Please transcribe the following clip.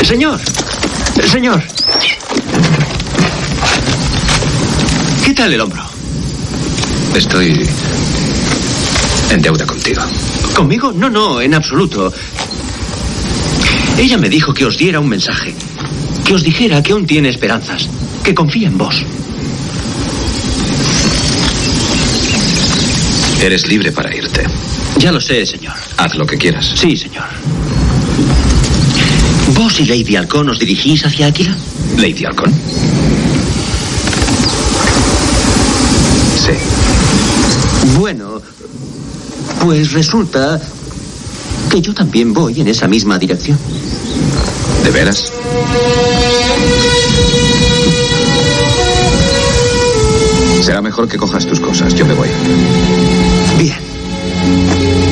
Señor. Señor. ¿Qué tal el hombro? Estoy en deuda contigo. ¿Conmigo? No, en absoluto. Ella me dijo que os diera un mensaje. Que os dijera que aún tiene esperanzas. Que confía en vos. Eres libre para irte. Ya lo sé, señor. Haz lo que quieras. Sí, señor. ¿Vos y Lady Halcón os dirigís hacia Áquila? ¿Lady Halcón? Sí. Bueno, pues resulta que yo también voy en esa misma dirección. ¿De veras? Será mejor que cojas tus cosas. Yo me voy. Bien.